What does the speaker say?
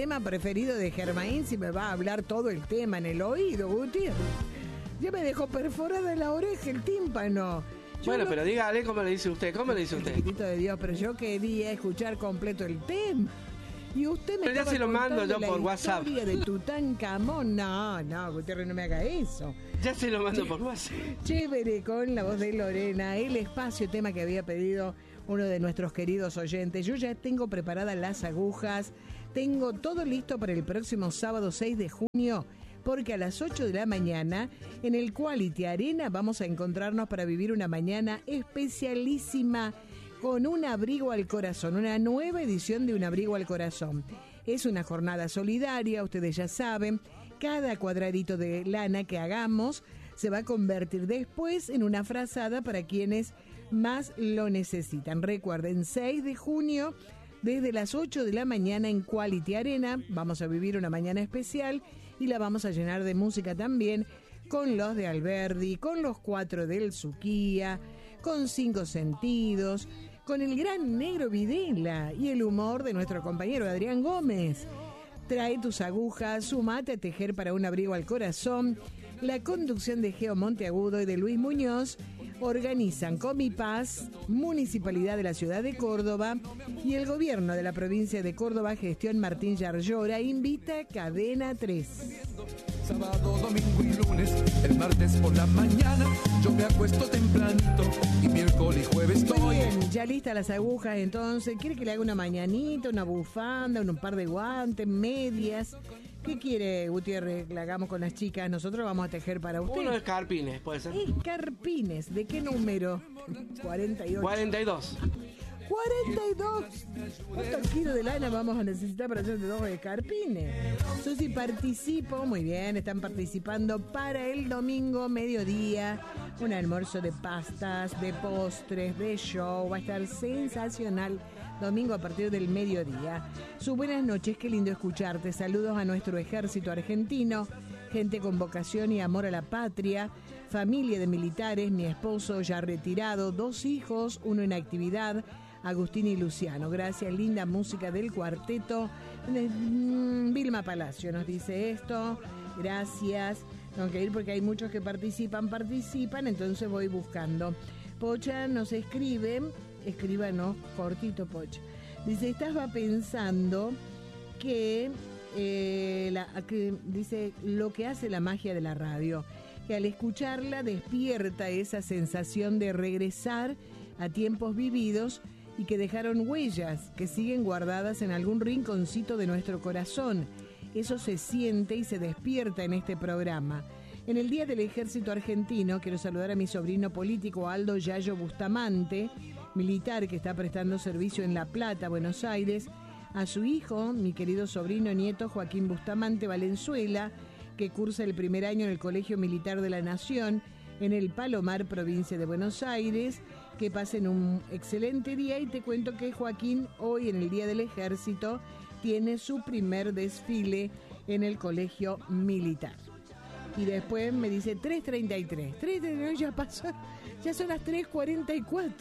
tema preferido de Germain si me va a hablar todo el tema en el oído, Gutiérrez? Ya me dejó perforada la oreja, el tímpano. Bueno, pero dígale cómo le dice usted, Chiquitito de Dios, pero yo quería escuchar completo el tema. Y usted me Pero ya se lo mando yo por WhatsApp. La historia de Tutankamón. No, Gutiérrez, no me haga eso. Ya se lo mando por WhatsApp. Chévere, con la voz de Lorena, el espacio, tema que había pedido uno de nuestros queridos oyentes. Yo ya tengo preparadas las agujas, tengo todo listo para el próximo sábado 6 de junio, porque a las 8 de la mañana, en el Quality Arena, vamos a encontrarnos para vivir una mañana especialísima con Un Abrigo al Corazón, una nueva edición de Un Abrigo al Corazón. Es una jornada solidaria, ustedes ya saben, cada cuadradito de lana que hagamos se va a convertir después en una frazada para quienes más lo necesitan. Recuerden, 6 de junio, desde las 8 de la mañana en Quality Arena, vamos a vivir una mañana especial y la vamos a llenar de música también, con los de Alberdi, con los 4 del Suquía, con 5 Sentidos, con el gran Negro Videla y el humor de nuestro compañero Adrián Gómez. Trae tus agujas, sumate a tejer para Un Abrigo al Corazón. La conducción de Geo Monteagudo y de Luis Muñoz organizan Comipaz, Municipalidad de la Ciudad de Córdoba y el Gobierno de la Provincia de Córdoba, Gestión Martín Yarlora, invita Cadena 3. Sábado, domingo y lunes, el martes por la mañana yo me acuesto tempranito y miércoles y jueves estoy. Muy bien, ya listas las agujas entonces. ¿Quiere que le haga una mañanita, una bufanda, un par de guantes, medias? ¿Qué quiere, Gutiérrez, que le hagamos con las chicas? Nosotros vamos a tejer para usted. Uno de escarpines, puede ser. Escarpines, ¿de qué número? 48. 42. 42. ¿Cuántos kilos de lana vamos a necesitar para hacer de 2 escarpines? Susi, participo. Muy bien, están participando para el domingo mediodía. Un almuerzo de pastas, de postres, de show. Va a estar sensacional. Domingo a partir del mediodía. Sus buenas noches, qué lindo escucharte. Saludos a nuestro ejército argentino. Gente con vocación y amor a la patria. Familia de militares, mi esposo ya retirado. 2 hijos, uno en actividad. Agustín y Luciano. Gracias, linda música del cuarteto. Vilma Palacio nos dice esto. Gracias. Tengo que ir porque hay muchos que participan, entonces voy buscando. Pocha nos escríbanos, cortito Pocha. Dice, estaba pensando que dice lo que hace la magia de la radio, que al escucharla despierta esa sensación de regresar a tiempos vividos y que dejaron huellas que siguen guardadas en algún rinconcito de nuestro corazón. Eso se siente y se despierta en este programa. En el Día del Ejército Argentino quiero saludar a mi sobrino político Aldo Yayo Bustamante, militar que está prestando servicio en La Plata, Buenos Aires, a su hijo, mi querido sobrino nieto Joaquín Bustamante Valenzuela, que cursa el primer año en el Colegio Militar de la Nación, en el Palomar, provincia de Buenos Aires. Que pasen un excelente día y te cuento que Joaquín hoy en el Día del Ejército tiene su primer desfile en el Colegio Militar. Y después me dice 3:33. 3:33 ya pasó, ya son las 3:44.